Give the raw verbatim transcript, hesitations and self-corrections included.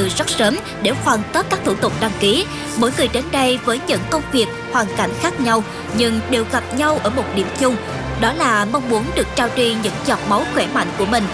từ rất sớm để hoàn tất các thủ tục đăng ký. Mỗi người đến đây với những công việc, hoàn cảnh khác nhau nhưng đều gặp nhau ở một điểm chung, đó là mong muốn được trao đi những giọt máu khỏe mạnh của mình